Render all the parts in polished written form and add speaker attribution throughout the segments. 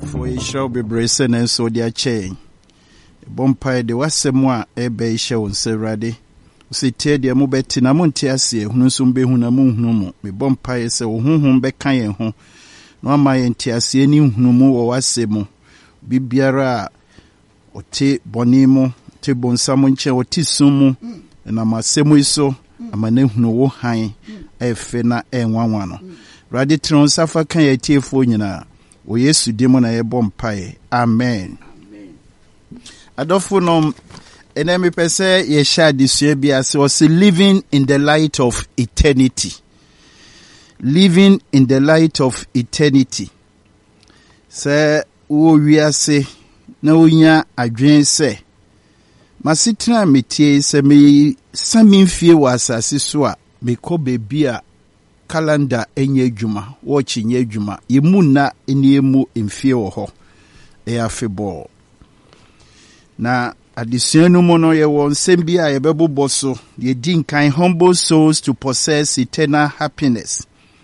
Speaker 1: For a show be bracing and so their chain. Bompire de Wasemwa, a bay show and say ready. See, tear the Mubetina Montiasia, Hunusumbe Hunamu, me bompire say, whom Beccayan home. No, my entiasia knew Hunumu or Wasemo. Bibiara or te Bonimo, te Bonsamonche or Tisumu, and I'm a Semuiso, I'm a name no high, a fena and one. Raditron Safa can ye tear for you now. O Yesu demo na yebɔ mpae. Amen. Adofo nom enemi pese ye sha disue bia se was living in the light of eternity. Living in the light of eternity. Se wo wiase na onya adwen se masitra metie se me saminfie wa asase so a me kɔ bebi a calendar enye adwuma watch enye adwuma yemu na eniemu emfie wo ho afebɔ na adesua no mo no ye won sembia ye bɛbobɔ so ye din kan humble souls to possess eternal happiness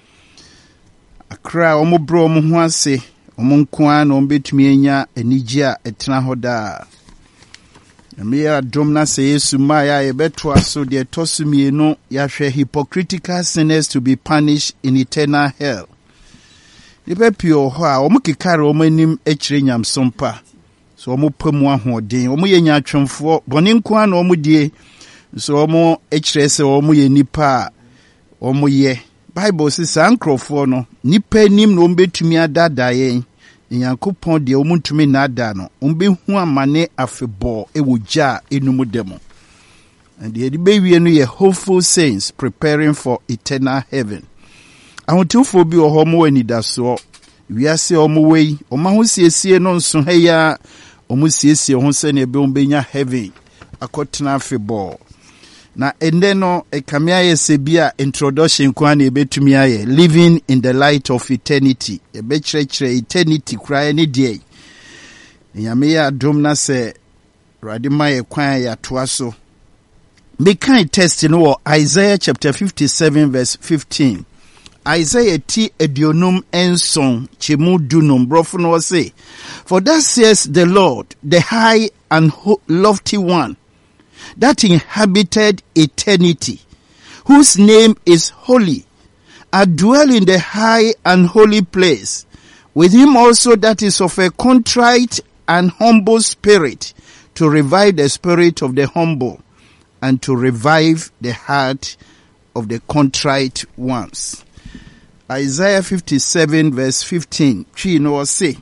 Speaker 1: akra omo bro omo ho ase omo nkoa na ombetumi anya anigye a etena ho da Amia domna se Yesu maya yebetwa so de tosumie no yahwe hypocritical sinners to be punished in eternal hell. Libepio ho a omukikare omanim ekire nyamsompa. So omo pamu ahoden, omo ye nyatwemfo, bone nko na omo die. So omo ekire se omo ye nipa omo ye. Bible says ankrofo no nipa nim no mbetumi adada yen. Yankopon de omuntumi nada no umbehu amane afebɔ ewogya enumu demo and the baby no ye hopeful saints preparing for eternal heaven. Ahotufo bi oho mo anidaso wiase omo wei oma ho siesie no nso heya omo siesie ho se ne be ombenya heaven akotena afebɔ na ende no ekamia yesebia introduction kwa na ebetumi aye living in the light of eternity ebechrekre eternity kra ne die nyame ya dom na se radima ye kwan ya toa so me kan test no Isaiah chapter 57 verse 15. Isaiah ti edionum enson chemu dunum brofo no say, for that says the Lord, the high and lofty one, that inhabited eternity, whose name is holy, I dwell in the high and holy place, with him also that is of a contrite and humble spirit, to revive the spirit of the humble, and to revive the heart of the contrite ones. Isaiah 57 verse 15, Chi no say,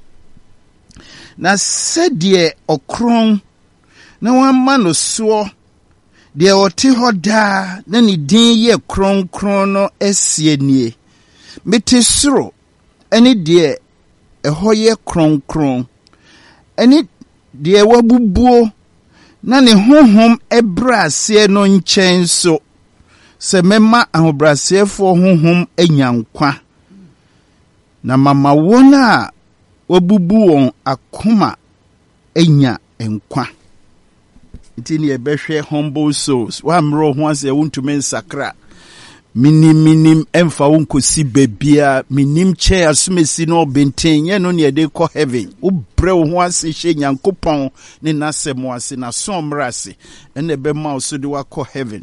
Speaker 1: na sedie okron na wamma no so de ote hoda na ni din ye kronkron no esienie mete soro eni de eho ye kronkron eni de wabubuo na ne honhom ebrase no nchen so se mema ahobrasefo honhom enyankwa na mama wona wabubu won akoma enya enkwa. Itini ebehwe humble souls. Wa mro ho ase wontume nsakra. Minim emfa wonkosi bebia minim che asumesi no benten ye no ne de kɔ heaven. Wo bre ho ase hye Nyankopɔn ne nasɛm ase na somra ase ene be ma wo so de wakɔ heaven.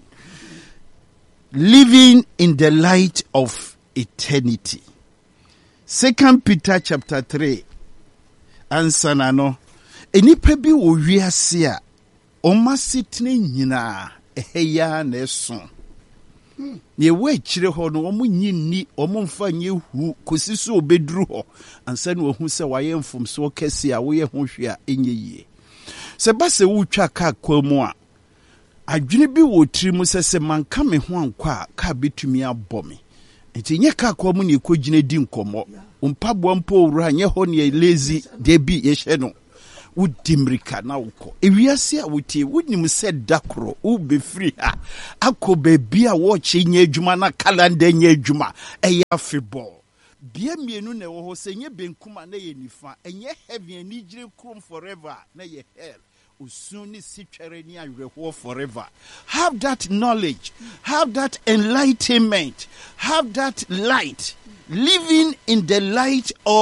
Speaker 1: Living in the light of eternity. 2 Peter chapter 3. Answer na no. Enipa bi wo wiase a Oma sitne nyina eheya na eso. Ye we kire ho no omo nyinni omo mfa nye hu kosi so obeduru ho ansa na ohu se waye mfom so kese a wo ye ho hwe a enye yie. Se ba se wo twa ka kwamu a adwene bi wo tiri mu se manka me ho ankwa ka betumi abɔ me. Enti nye ka kwamu ne ekogine di nkomo. Mpabo mpo wura nye ho ne lazy de bi ye hye no. Udimrika na uko ewiase a wutie wunim se dakro u be free ha akobe bia watch nye adwuma na calendar nye adwuma eya febɔ bia mienu na wo ho se nye benkuma na ye nifa enye heaven ni gire krom forever na ye hell usuni sitwere ni awerɛhoɔ forever. Have that knowledge, have that enlightenment, have that light, living in the light of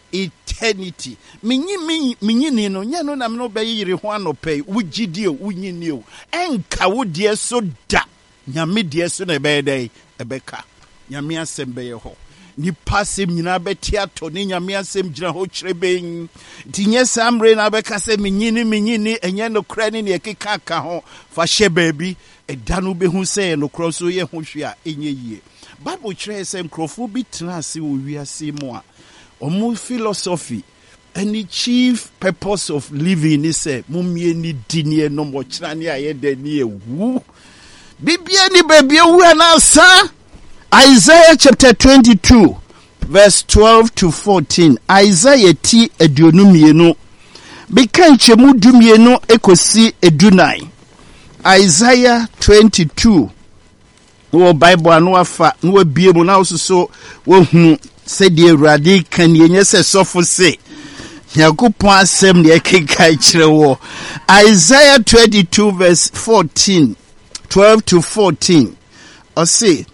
Speaker 1: eternity. Minyi no nya no na me no be yire ho anope wugidie wunyini o enka wo de so da nyame de so na be dai ebeka nyame asem be ye ho ni pasem nyina beti ato ni nyame asem gina ho kyereben tinye samre na beka se minyini enye no kra ni ekeka aka ho fa hye baabi eda no be hu se no kro so ye ho hwe a enye yie Bible kyerɛ sɛ nkrofo bi tena ase wo wiase mu a omu philosophy any chief purpose of living is say mumye ni dinie no mo kyerɛ ne ayɛ ni ewu bibia ni baby wu anasa Isaiah chapter 22 verse 12 to 14 Isaiah ti aduonumienu bika nchemu dumienu ekosi edunai Isaiah 22 wo Bible anu afa no abie mu na so wo hunu se de Awurade kan yenye se sofo se Yakupon asem de ekeka kire wo Isaiah 22 verse 14 12 to 14 or say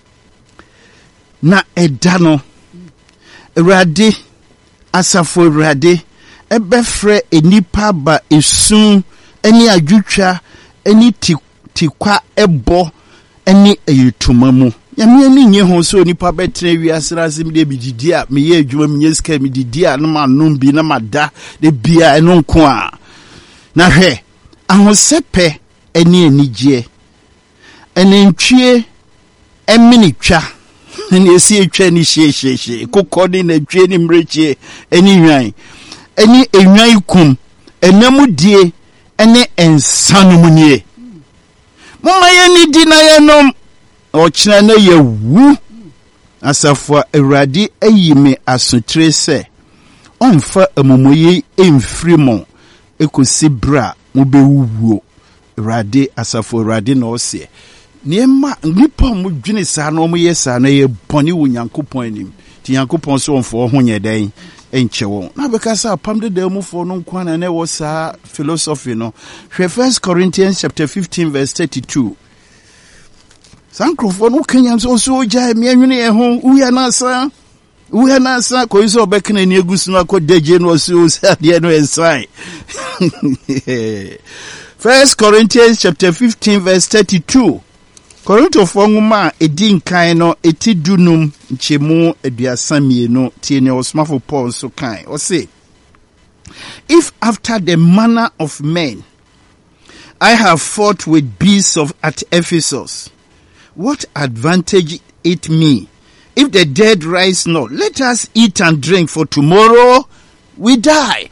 Speaker 1: na edano Awurade asafo Awurade ebefre enipa ba esun eni adwutwa eni tikwa ebo eni etumamu nyame ani nye ho so onipa betre wiase azim de bididi a meye adwuma menye sika mididi a no ma nombi na mada de bia eno nko a na hwe ahosepe eni enigye enentwie eminitwa eni esi etwa ni hye kokodi na dwe ni mreche eni hwan eni enwan kum enamudie ene ensanumunye mama ye ni di na ye nom ochina na ye wu asafo Awurade ayime asotre se onfa amomoyi emfrimo ekosi bra mo bewuwo Awurade asafo Awurade na ose niema nipa mo dwene sa na mo ye sa na ye boni wo Nyankopon anim ti Nyankopon so onfo ho nyedan enche won na beka sa pam de da mu fo no nkwana na wo sa philosophy no hwe 1 Corinthians chapter 15 verse 32 Sankrofo no kanyam so ja me anwene ye ho uya na sa ko iso obekna ni egusu no akodeje no so de no ensan 1 Corinthians chapter 15 verse 32 Korinto fonguma edi nkan no eti dunum nchemu aduasamie no tie ne osmafo Paul so kan o say if after the manner of men I have fought with beasts at Ephesus, what advantage it me if the dead rise not? Let us eat and drink, for tomorrow we die.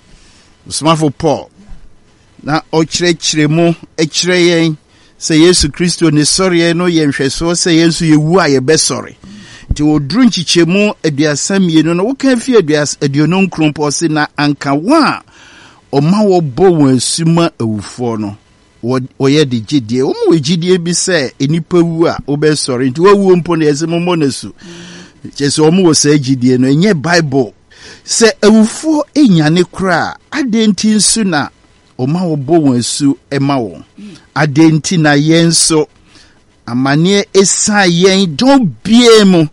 Speaker 1: Osmafo Paul na ochirechiremu echireye se Yesu Kristo ne sori no yenhweso se Yesu yewu a ye besori nti odru nchichemu aduasamie no wo kan fi aduono nkrompo se na anka wa oma wo bo won asuma awufo no wo ye de gidie wo mo gidie bi se enipa wu a wo besori nti wawu mpo na yesemomo nasu chese wo mo se gidie no enye Bible se awufo enyane kra adenti nsu na oma wo bo won asu ema wo adenti na yenso amane esa yen don biemu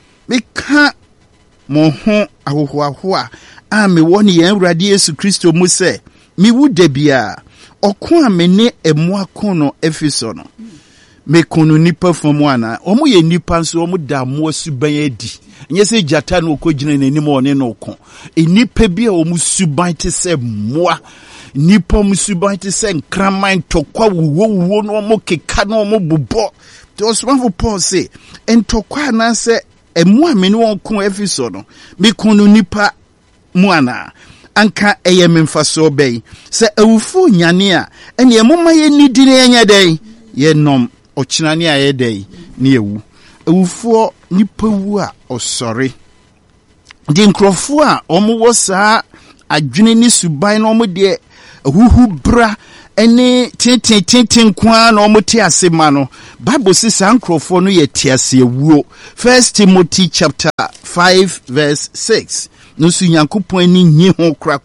Speaker 1: meka mo ho ahohoaho a me woni yen Awurade Yesu Kristo mu se mi wude bia okon amene emu akono Efeso no me kunu nipa fomu ana omo ye nipa nso omo da mo suban adi nye se jata no okogina nanim one no okon enipa bia omo suban te se moa nipa musuban te se nkraman tokwa wuwo no mo keka no mo bobɔ to osmafo Paul say entokwa na se emu amene won kon Efeso no me kunu nipa mu ana anka eye memfaso bɛyi se awufo nyane a ene emoma ye nidi ne enya dɛn ye nom ochina ne aye dɛn ne ewu awufo nipa wu a osɔre di nkrofo a omo wo saa adwene ni suban no omo de huhu bra ene tintin kwa na omote asema no Bible says ankrofo no ye tiase wuo 1 Timothy chapter 5 verse 6 no su Nyankopon ni nyi ho kra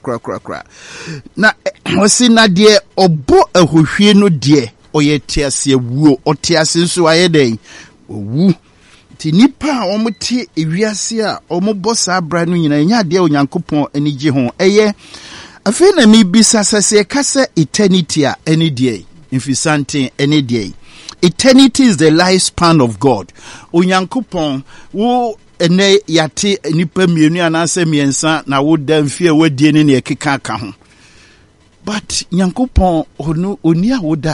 Speaker 1: na osi na de obo ahohwie no de oye tiase wuo otiase nso aye den owu ti nipa omuti ewiase a omubo saa bra no nyina nya de onyankopon ani gye ho eye afi na mi bisa sase kase eternity a any day infisante any day. Eternity is the lifespan of God. Onyankopon wo ene yate nipa mienu anase miensa na wo da mfie wadie ne ne keka aka ho. But Nyankopon oni a woda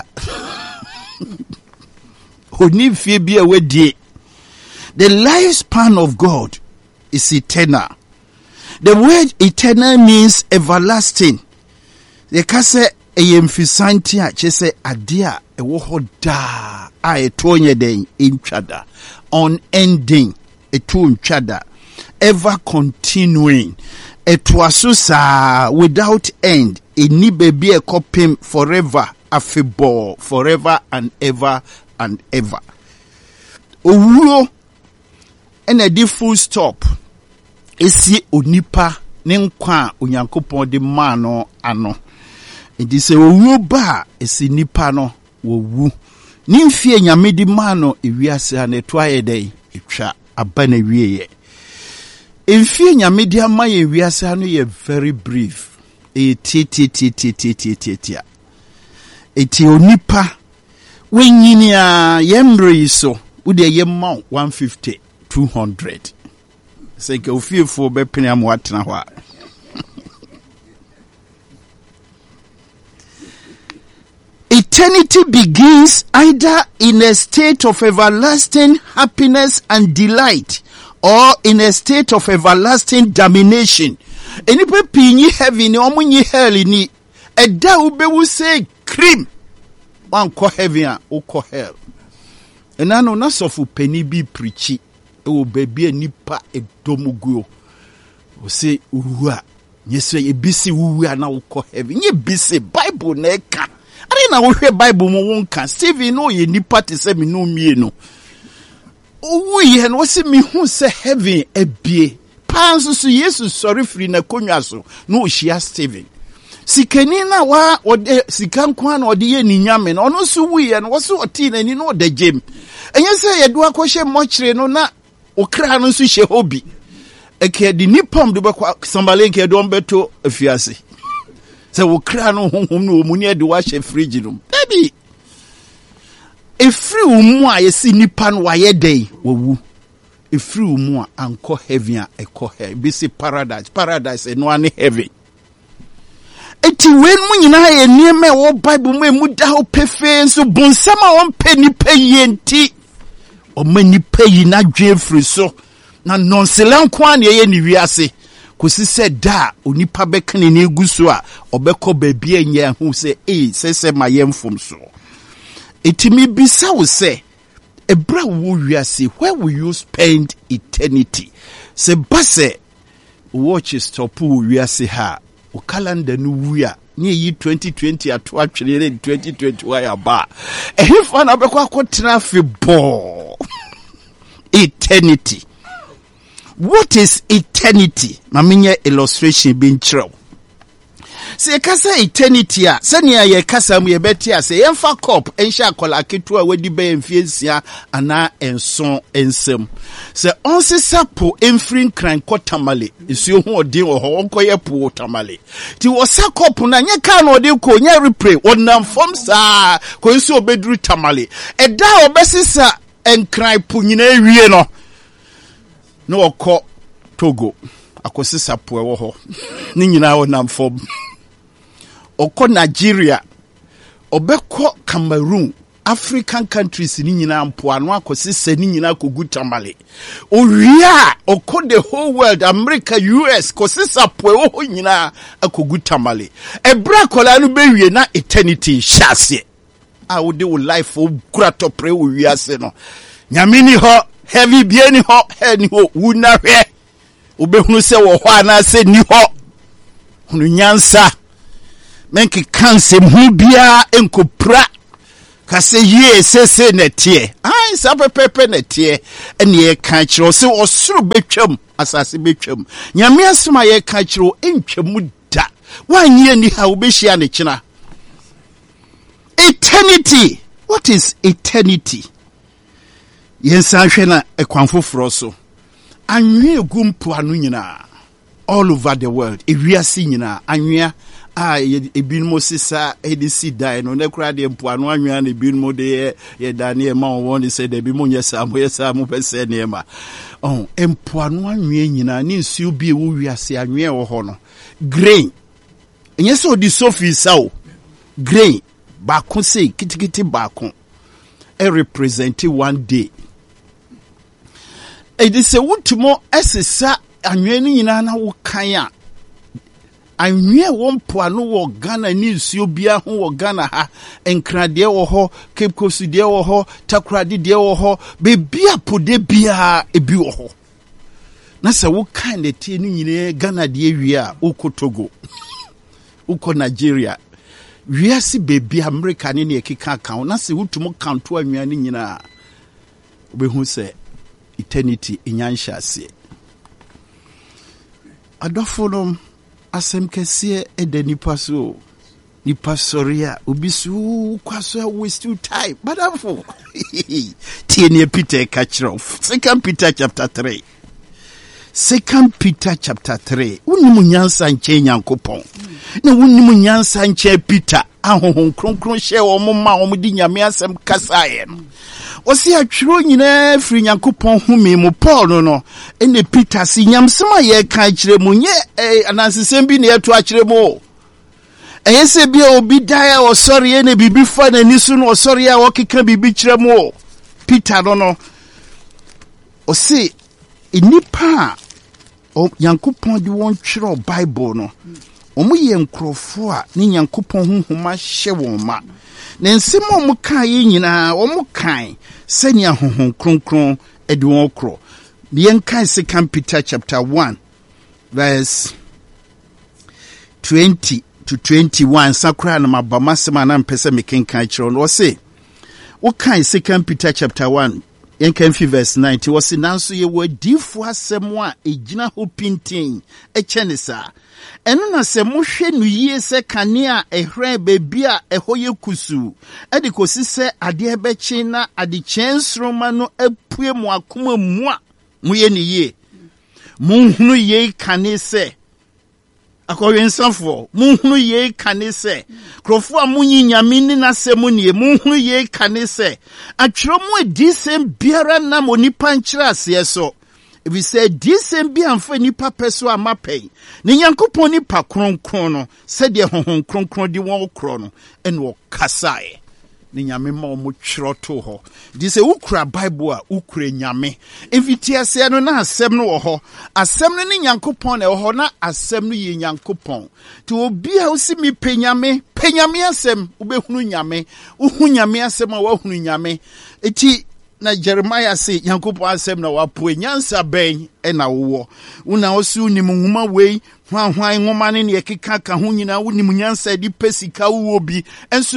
Speaker 1: oni mfie bia wadie. The lifespan of God is eternal. The word eternal means everlasting. The kase eyemfisanti a chese ade a ewo hoda a etonye den intwada, unending eto ntwada, ever continuing, etwasusa without end, eni baby e kopim forever afebo, forever and ever and ever. Owuo ene di full stop esi onipa ne nkwa onyankopon de ma no ano. Enti se owuo ba esi nipa no wowu. Ni mfie nyame di ma no ewiase ha na to ayedai etwa aba na wieye. Mfie nyame di ama ye ewiase ha no ye very brief. Eti onipa wenyini a yemre so ude yemma 150 200. Say ke ofiefo be pene am watena ho a. Eternity begins either in a state of everlasting happiness and delight or in a state of everlasting damnation. Any pe heaven ni omunyi hell ni eda ubewu say cream wan ko heaven a uko hell. Enano na sofu peni bi preachi e baby nipa edomuguo. O say uwa nyese ebisi uwa na uko heaven. Nye bisi Bible na eka. Ari na wo hwe Bible mo wonka Stephen no ye nipa te se me no mie no. Owu ye no se me hu se heaven ebie. Panso so Jesus sorry free na konwa so no ohia Stephen. Sikani na wa ode sikan kwa na ode ye ni nyame no no so wu ye no wo so oti na ni no de gem. Enye se ye do akohye mochire no na okra no so hye hobi. Eke di nipam do be kwa sambale nke do mbeto afiase. Se wo kra no honhom no omuni e de wa hye fridge no. Baby. Efri umu a yesi nipa no wa ye den wowu. Efri umu a anko heaven a ekọ he. Be say paradise. Paradise e no ane heaven. Eti wen mu nyina ye nieme wo Bible mu da ho pefe so bonsama won pe nipa yenti. O ma nipa yi na dwe fri so. Na nonselan kwa na ye ni wiase. Kosi se da onipa bekane na eguso a obekọ baabia nya hu se se ma yemfom so. Etimi bisa wo se ebra wo wiase, where will you spend eternity? Se base watch stop wo wiase ha o calendar no wia ni yi 2020 ato atwere 2021 ya ba ehefa na bekọ akotena fe bo eternity. What is eternity? Maminya illustration being true. Se kasa eternity a senia ye kasa mu ye beti a se yemfa cup ensha akola ketu a wedi be mfiensia ana enson ensem. Se onsesa po emfrin kran kotamale esuo hu odin wo ho onkoye po tamale. Ti wo sa cup na nye ka na odin ko nye replay wonam form sa ko nsu obeduru tamale. Eda obesisa enkran po nyina ewie no. No oko Togo akosisa po ewo ho ni nyina wo nam fom oko Nigeria obekọ Cameroon African countries ni nyina mpo anu akosisa ni nyina kogu tamale owia oko the whole world America US kosisa po ewo ho nyina akogu tamale ebra kola no bewie na eternity hyase a wo de wo life wo kura to pre wo wiase no nyamini ho heavy bieni ho heni ho wuna hwe obehunu se wo ho ana se ni ho hunu nyansa menki kanse mu bia enkopra kase ye sese netie ai sa pepepe netie ene ye kan kiro se osoro betwam asase betwam nyame asema ye kan kiro entwamu da wanye ni ha obehia ne kina. Eternity. What is eternity? Yensan hwe na ekwan foforo so. Anwe egu mpoano nyina all over the world. Ewiase nyina anwea ebinmo sisa edisi dai no ne kura de mpoano anwea na ebinmo de ye dane ma won say de bi mo nyesa mo pese ne ma. Mpoano anwea nyina ne nsuo bi ewo wiase anwea wo ho no. Grain. Enye so di sofi sawo. Grain baako sei kitikiti baako represent one day. It is a wutumo esesa anwe ni nyina na wo kan a anwe wo mpoano wo Ghana ni nsuo bia ho wo Ghana ha enkrade wo ho Cape Coast de wo ho Takoradi de wo ho be bia pode bia ebi wo ho na se wo kan de tie ni nyine Ghana de awie a uko uko Nigeria wiase bebi America ne ne ekeka kan na se wutumo kanto anwe ni nyina obehu se eternity inyanshase adofonom asem kese edanipa so nipa soria obisu kwaso waste time badafo tiene Peter kachrof 2 Peter chapter 3 2 Peter chapter 3 unimu nyansa nche nyankopon na unimu nyansa nche Peter ahohon kronkron hye wo mma wo di nyame asem kasaye no osi atwiro nyina firi nyankopon home mu Paul no ene Peter si nyamsema ye kan kire mu nye anansesem bi na yeto akire mu eyese bi obi dai o sori ene bibi fa na nisu no sori a wokeka bibi kire mu Peter no osi enipa o nyankopon di won twiro Bible no omu ye nkrofo a ne nyankopon honhoma hye won ma na nsemo omu kan ye nyina omu kan senya honhom kronkron edi won kro yen kan 2 Peter chapter 1 verse 20 to 21 sakra na mabama sema na mpese mekenkan kiro no say wo kan 2 Peter chapter 1 yen kan fi verse 90 wo say nanso ye wadifu asem a egina ho pintin echenisa eno na se mohwe no yie se kane a ehran bebi a ehoye kusu ade kosi se ade ebechi na ade chensroma no apue mu akoma mu a muye ne yie munhunu ye kane se akoyensanfo munhunu ye kane se krofo a munyi nyame ni na se mu ne munhunu ye kane se atwero mu edisem biara na monipa nkyira ase so. If we say this and be amfa nipa peso amapen ne nyankopon nipa kronkron no said ye honhom kronkron di won kro no en wo kasae ne nyame ma o mo twiro to ho di se ukura Bible a ukura nyame invitiase no na asem no wo ho asem no ne nyankopon na wo ho na asem no ye nyankopon to obi a osi mi penyame asem ubehunu nyame uhu nyame asem a wa hunu nyame eti na Jeremiah say Yankopo asem na wapoe nyansa ben na wo una osu nim nhuma wei hwan nhoma ne ne keka ka ho nyina wonim nyansa di pesika wo bi enso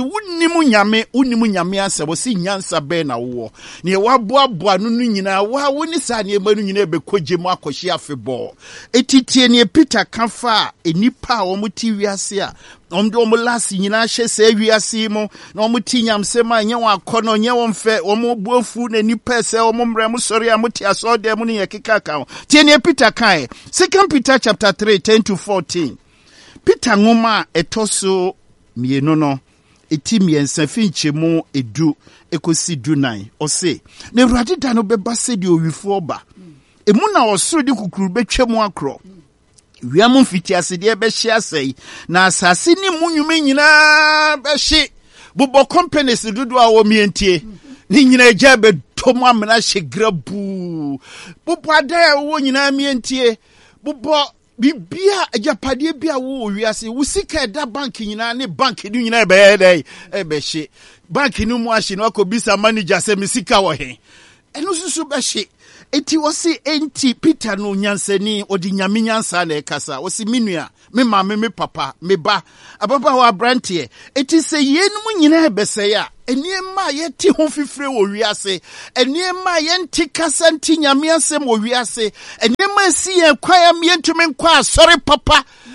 Speaker 1: wonim nyame asem si nyansa ben na wo ne waboaboa no nyina wa woni sa ne ma no nyina bekoje mu akohye afebo etitie ne Peter kafa enipa wo muti wiase a omdo omlasi nyina hye se wiase mu na omuti nyamsema nye wa akono nye wo mfe omubuafu na nipa se omumre mu sori amuti asode mu ne keka ka tie ne Peter kai 2 Peter chapter 3 10 to 14 Peter ngoma etoso mienu no eti miensa finchemu edu ekosi dunan ose na Awurade da no beba se de owifo oba emu na osoro de kukuru betwemu akro wiamu fitiase de be hye asai na asase ni munwume nyina be hye bobo companies dudu a wo mientie ni nyina eja be tomo amena hye grabu bobo ada wo nyina mientie bobo bibia ajapade bia wo wiase wo sika da bank nyina ne bank ni nyina be hye bank ni mu ahye no akobisa manager se misika wo he eno susu be hye eti wosi enti Peter no nyansani odi nyame nyansa na ekasa wosi minua me mama me papa me ba ababa wa brantie eti se yenum nyina ebese ya eniema yeti ho fifire wo wiase eniema yenti kasa nti nyame asem wo wiase eniema si ye kwaya me ntumi nkwa sori papa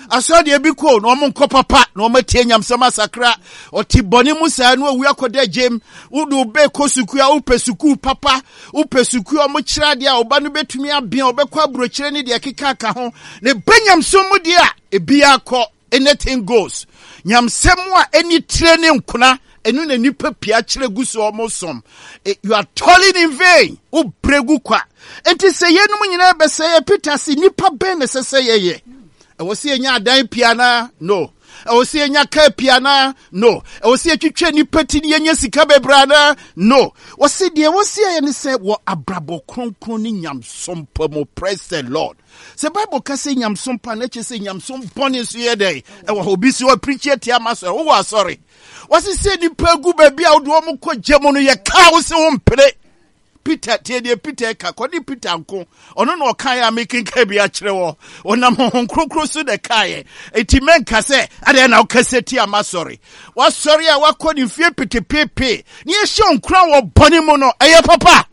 Speaker 1: I saw the Ebiko, no mon papa, no matenium sama sacra, or Tibonimusa, no we are called Jem, Udu be Kosukia, Upesuku, papa, Upesuku, Muchradia, or Banube to me, Abia, Bequa Brocheni, the Akikaka, the Benyam Somudia, a Biako, anything goes. Nyam semwa any training kuna. Enu ne nipa pia kire guso omosom you are toiling in vain o bregu kwa enti se yenum nyina be se Peter si nipa ben ne se ye e wo se enya adan pia na no e wo se enya ka pia na no e wo se twetwe nipa ti ne enya sika bebra na no wo se de wo se ye ne se wo abrabo kronkron ni nyamsom pa mo praise the Lord. Se Bible ka se nyamsom pa na che se nyamsom bone so ye dey e wo obi si wo preach it ya maso wo sorry. What's he said in Pegu baby out woman called Gemon ya cows on play. Peter Teddy Peter Kakodi Peter Uncle or no kaya making Kabi Achrewo or Namon Crocus to the Kaya. A Timen Casse, I then now Cassette sorry. What sorry I was calling fear Peter Pepe. Near Sean Crown or Bonimono, Aya Papa.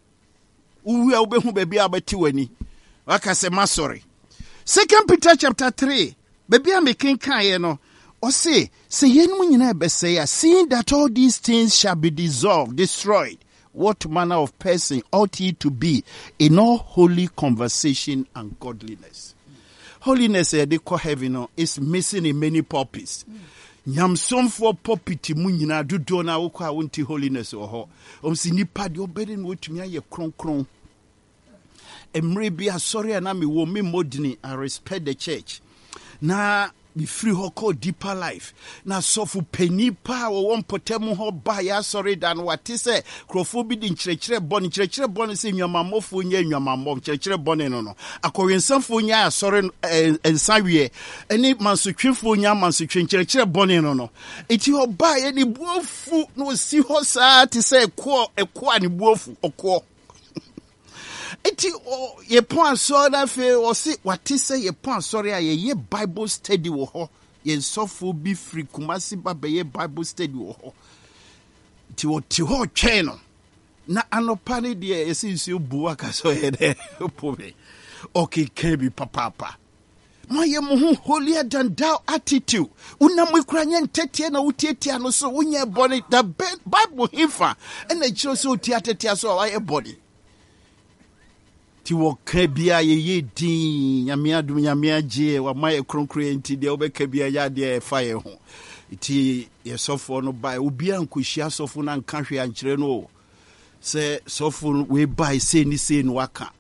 Speaker 1: We will be who baby about 20. Like I said, sorry. 2 Peter chapter 3. Baby I'm making Kaya no. Or say yenu nyina be say, seeing that all these things shall be dissolved, destroyed, what manner of person ought ye to be in all holy conversation and godliness? Holiness, they call heaven, is missing in many purposes. Nyamsom for popiti munyina do dona ukwa wunti holiness oho. Si nipa di obedi nwotumi aye kronkron. Emre bia sorry anami wo me modini, I respect the church. Na be free ho call deeper life. Na sofu penipa wo won potemu ho ba ya sorry dan wati se krofo bi di nkyerɛkyerɛ bɔne se nwamamofo nya nwamamom nkyerɛkyerɛ bɔne no akɔwensanfo nya asɔre ensawie eni mansotwefo nya mansotwe nkyerɛkyerɛ bɔne no eti ho ba ye ni buofu no si ho saa te se ɛko ani buofu ɔko eti ye pon so na fe o si wati se ye pon sorry a ye Bible study wo ho ye sofo bi free Kumasi ba be ye Bible study wo ho ti wo ti ho twen no na anopa ne de ye sinsu bu aka so ye de pobe okay can be papa mo ye mo hu holier than thou attitude una mo kuranya ntetie na utietia no so unye body the Bible hifa and e chiro so utiatetia so wa ye body ti wo ka bia ye din nyame adum nyame agye wa maye kronkro enti de obeka bia ya de fa ye ho ti ye sofo no bai obi ankohia sofo na nka hwe ankyere no se sofo we bai se ni no waka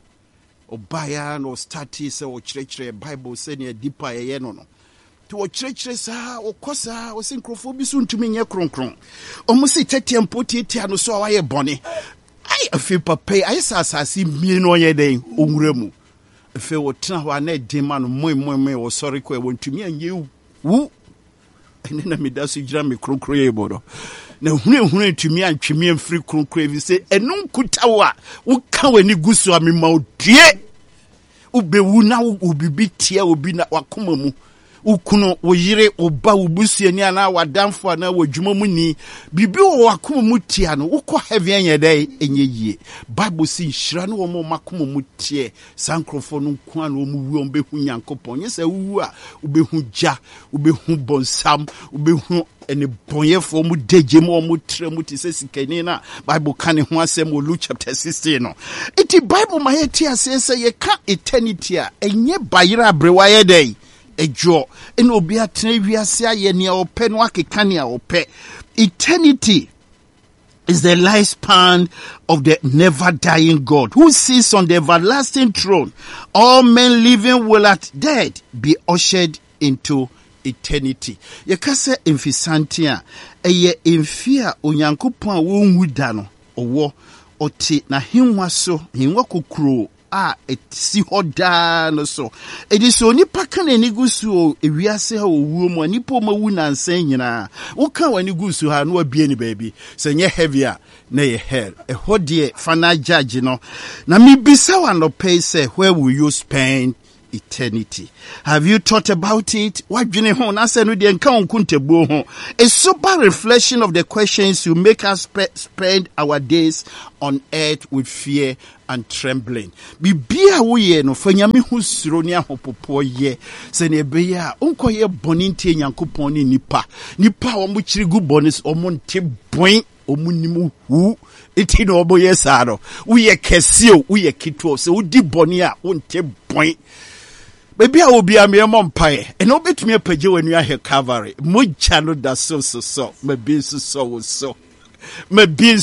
Speaker 1: obaya no start se wo kyerɛkyerɛ Bible se ne deeper ye no no ti wo kyerɛkyerɛ saa wo kosa wo sinkrofo bi so ntumi nye kronkron omo se tetempo tietia no so wa ye bɔne I feel papa I asasi mi no ye den onwura mu fe wo tena ho na edema no moi wo sorry ko e wontumi anye wu ene na medaso gira me kronkro ye bodo na hunu ntumi antwemi amfiri kronkro vi se enu nkuta wo ka wani gusu ami ma odue ubewu na obibi tie obi na wakoma mu ukuno wo yire oba obusuani ana wadamfo ana wadwuma mu ni bibi wo wakoma mu tia no wokɔ heaven anya dai enye yie Bible si nhira no wo makoma mu tie sankrofo no nko ana wo mu wu ombehu Nyankopɔn nyesa wu a obehu gya obehu bonsam obehu ene bonyefo mu degye mu tre mu ti sesikani na Bible kan ho asɛm Luke chapter 16 no iti Bible ma ye tia se ye ka eternity a enye bayira abrewa ye dai ejo eno obi atena wiase aye ne ope no akeka ne ope. Eternity is the lifespan of the never dying God who sits on the everlasting throne. All men living will at death be ushered into eternity. Yekase emfisanti a eye emfia Onyankopɔn a wonwu da no owo oti na hinwa so hinwa kokuro a etsi hoda no so ediso nipa kan ani gusu ewiase ha owuo mu nipa ma wu nansan nyina wo kan wani gusu ha no abie ni baabi se nye heavy a na ye hell e hodie fana judge no na mibisa wa no pay say where will you spend eternity. Have you thought about it? A sober reflection of the questions will make us spend our days on earth with fear and trembling. Bibia woye no fanyame husuro ni ahopopo ye se ne be ya onkoye boni ntie Nyankopon ni nipa omo chirigu bonis omo nte boin omo nimu hu eti no obo ye saro woye kesio woye kituo se wodi boni a wonte boin. Baby, I will be a mere mumpire, and obey me a page when you are here cavalry. Mujano da so. My being so. My being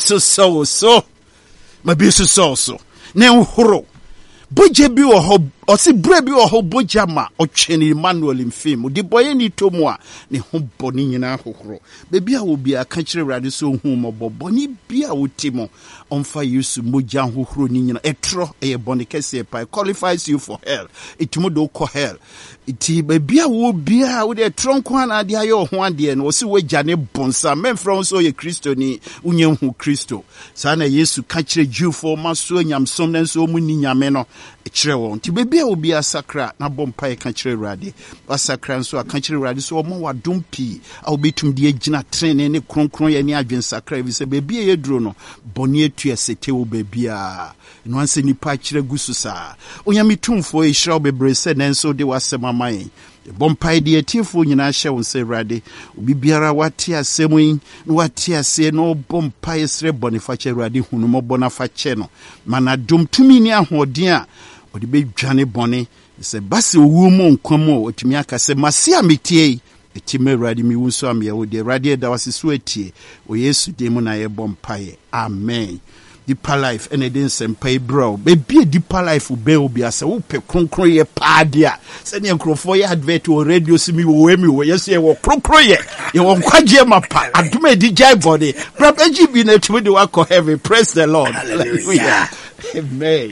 Speaker 1: so. My being so. Now, horo. Boje bi wo ho osi bre bi wo ho bojama o twene Emmanuel mfim di boye ni tomu a ne ho boni nyina hohoro bebi a wo bi aka kire rade so hu mo boni bi a wotimo onfa Yesu moja hohoro ni nyina etro e boni kese pa qualifies you for hell itumo do ko hell iti bebi a wo bi a wo de tronko ana ade ayo ho ade no osi waja ne bonsa men from so ye Kristo ni unye hu Kristo sa na Yesu ka kire Jewfo maso nyamsom na so mu ni nyame no Chrewo nti bebi a obi asakra na bompa e ka kire Awurade asakra nso aka kire Awurade so omo wadom pi a obetum de agina trene ne kronkron ye ne adwen sakra bi se bebi e yeduro no boni etu esete wo bebi a no anse nipa kire gusu sa onyame tumfo e hira obebre se nenso de wasemaman bompa de etifo nyina hye wo se Awurade obi biara wate asemu yi no wate ase no bompa esre boni fa kire Awurade hunu mo bona fa kye no mana dom tumi ni ahoden a odi be dwane boni se base owu mo nkwamo otumi aka se mase ametie etime Awurade mi wunso am ye wo de Awurade da wasiso etie o Yesu de mu na ye bompaye amen. Deeper life and it didn't sempai bro baby deeper life be obi asa wo pe kronkron ye paadia se ne nkrofo ye advert o radio simi wo emi wo yes ye wo kronkron ye wo kwaje mapa aduma di jai body brother GB na tumi de wa ko heaven. Praise the Lord. Hallelujah. Amen.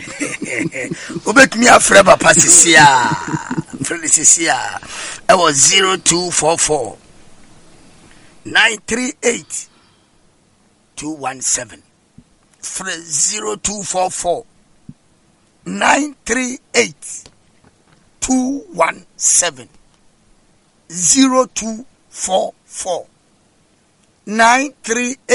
Speaker 2: Obetumi afre papa sisia frele sisia e was 0244 938 217 0244 938 217 0244 938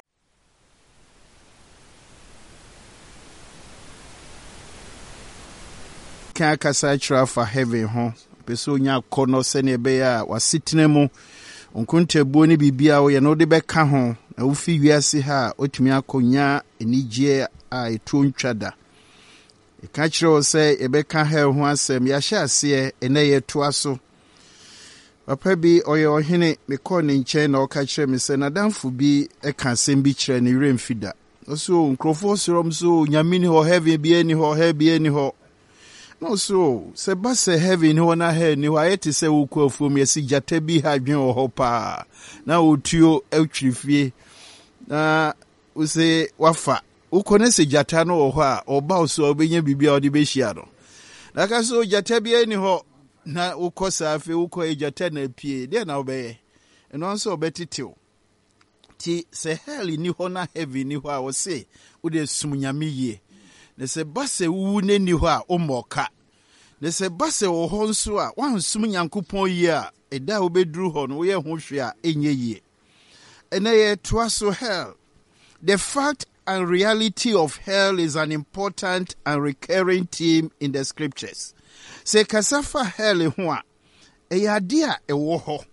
Speaker 1: Can kasa chira for heaven ho peso nya kono se ne be ya wasitene mu onkunte buo ni bibia wo ye no de beka ho na wo fi wiase ha otumi akonya enigye a etu ntwada e ka chiro se e beka ha ho asem ya hye ase e na ye to aso papa bi oye ohene me ko ne nche na o ka chire me se na danfo bi e ka asem bi chire ne remfida so nkrofo sorom so nyamini ho heaven bi eni ho he bi eni ho no so se ba se heaven ho na he ni wa yete se wo ko afom yesi jata bi ha dwen wo ho pa na otuo atwirifie na wo se wafa wo ko ne se jata no wo ho a oba so obenya bibia odi be hia no na ka so jata bi ani ho na wo ko safe wo ko jata na pie de na obeye eno nso obetitew ti se hell ni ho na heaven ni ho a wo se wo de sumnyame yie ne se base wu ne ni ho a omoka ne se base wo ho nso a wansum Nyankopon yi a eda obedru ho no wo ye ho hwe a enye yie ene ye toaso hell. The fact and reality of hell is an important and recurring theme in the scriptures. Se kasafa hell ho a eyade a ewo ho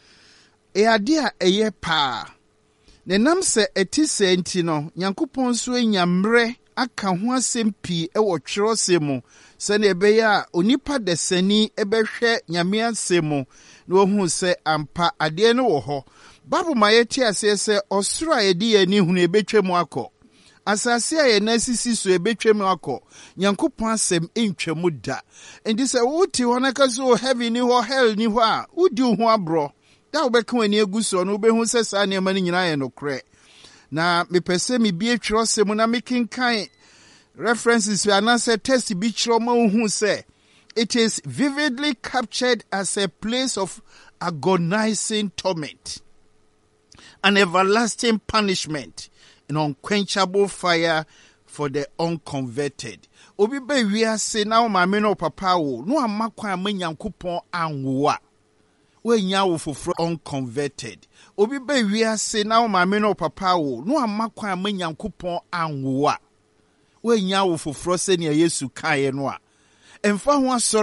Speaker 1: eyade a eye pa ne nam se etise enti no Nyankopon so enyamre aka ho asem pi ewo twerosemu se ne ebe ya onipa desani ebehwe nyame asemu no hu se ampa ade no wo ho babu mayeti ase se osoro a yedi yani hunu ebetwemu akọ asase a ye nasisi so ebetwemu akọ Nyankopon asem entwemu da endi se wuti hona kaso heaven ni ho hell ni ho a udi ho abro da obeka wani eguso no obehu se sa ne mani nyina ye no kre na mepese mi bie twerosemu na mekinkan references we anase test bi chiroma hu say it is vividly captured as a place of agonizing torment, an everlasting punishment, an unquenchable fire for the unconverted. Obi be wiase na wo maame no papa wo no amakwa amanyankopɔn anwoa. We nya wo foforo unconverted. Obi be wiase na wo maame no papa wo no amakwa amanyankopɔn anwoa. We nya wo foforo se ne Yesu kae no a. Emfa ho asɔre